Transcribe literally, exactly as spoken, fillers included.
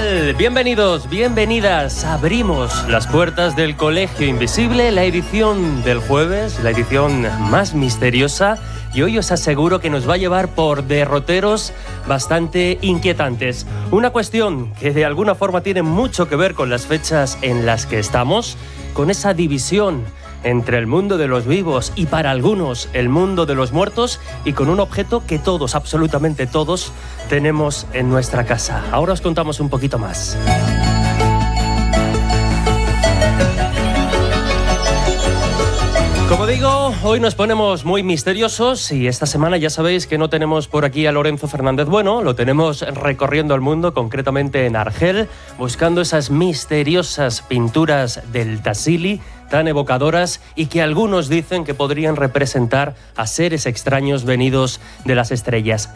tal? Bienvenidos, bienvenidas. Abrimos las puertas del Colegio Invisible, la edición del jueves, la edición más misteriosa, y hoy os aseguro que nos va a llevar por derroteros bastante inquietantes. Una cuestión que de alguna forma tiene mucho que ver con las fechas en las que estamos, con esa división entre el mundo de los vivos y para algunos el mundo de los muertos, y con un objeto que todos, absolutamente todos, tenemos en nuestra casa. Ahora os contamos un poquito más. Como digo, hoy nos ponemos muy misteriosos y esta semana ya sabéis que no tenemos por aquí a Lorenzo Fernández Bueno, lo tenemos recorriendo el mundo, concretamente en Argel, buscando esas misteriosas pinturas del Tassili, tan evocadoras y que algunos dicen que podrían representar a seres extraños venidos de las estrellas.